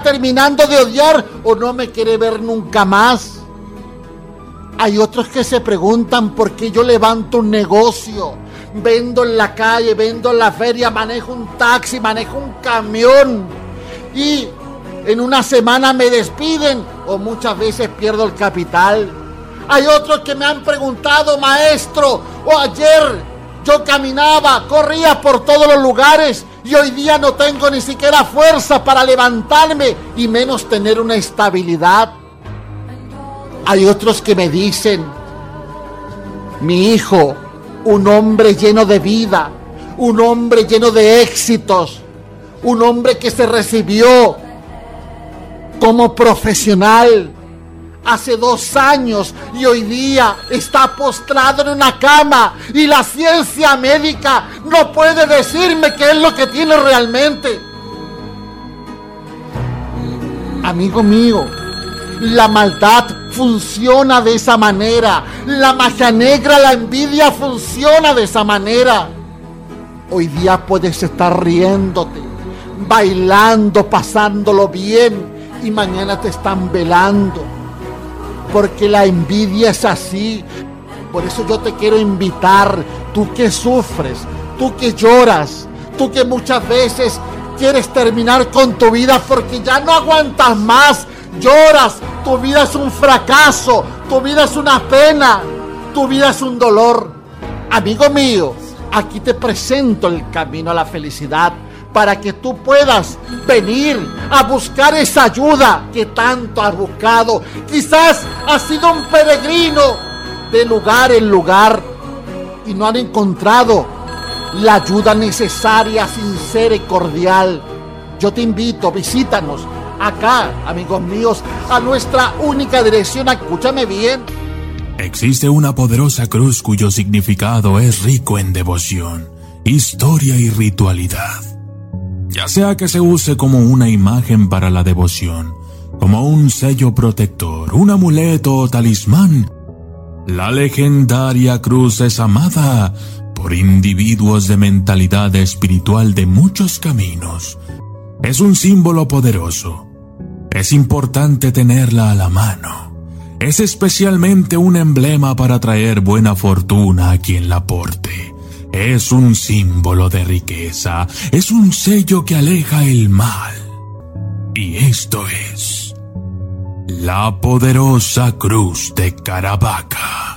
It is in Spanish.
terminando de odiar o no me quiere ver nunca más. Hay otros que se preguntan por qué yo levanto un negocio, vendo en la calle, vendo en la feria, manejo un taxi, manejo un camión y en una semana me despiden o muchas veces pierdo el capital. Hay otros que me han preguntado, maestro, o ayer yo caminaba, corría por todos los lugares y hoy día no tengo ni siquiera fuerza para levantarme y menos tener una estabilidad. Hay otros que me dicen, mi hijo, un hombre lleno de vida, un hombre lleno de éxitos, un hombre que se recibió como profesional hace 2 años y hoy día está postrado en una cama y la ciencia médica no puede decirme qué es lo que tiene realmente. Amigo mío, la maldad funciona de esa manera, la magia negra, la envidia funciona de esa manera. Hoy día puedes estar riéndote, bailando, pasándolo bien y mañana te están velando. Porque la envidia es así. Por eso yo te quiero invitar, tú que sufres, tú que lloras, tú que muchas veces quieres terminar con tu vida porque ya no aguantas más, lloras, tu vida es un fracaso, tu vida es una pena, tu vida es un dolor. Amigo mío, aquí te presento el camino a la felicidad, para que tú puedas venir a buscar esa ayuda que tanto has buscado. Quizás has sido un peregrino de lugar en lugar y no han encontrado la ayuda necesaria, sincera y cordial. Yo te invito, visítanos acá, amigos míos, a nuestra única dirección. Escúchame bien. Existe una poderosa cruz cuyo significado es rico en devoción, historia y ritualidad. Ya sea que se use como una imagen para la devoción, como un sello protector, un amuleto o talismán, la legendaria cruz es amada por individuos de mentalidad espiritual de muchos caminos. Es un símbolo poderoso. Es importante tenerla a la mano. Es especialmente un emblema para traer buena fortuna a quien la porte. Es un símbolo de riqueza, es un sello que aleja el mal. Y esto es la poderosa cruz de Caravaca.